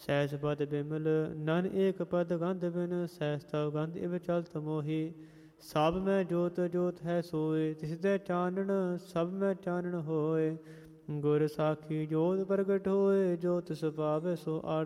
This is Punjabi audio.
ਸਹਿਜ ਪਦ ਬਿਮਲ ਨਨ ਏਕ ਪਦ ਗੰਧ ਬਿਨ ਸਹਿਜ ਤਵ ਗੰਧ ਇਵ ਚਲਤ ਮੋਹੀ ਸਭ ਮੈਂ ਜੋਤ ਜੋਤ ਹੈ ਸੋਏ ਤਿਸ ਦੇ ਚਾਨਣ ਸਭ ਮੈਂ ਚਾਨਣ ਹੋਏ ਗੁਰ ਸਾਖੀ ਜੋਤ ਪ੍ਰਗਟ ਹੋਏ ਜੋ ਤਿਸ ਪਾਵੈ ਸੋ ਆੜ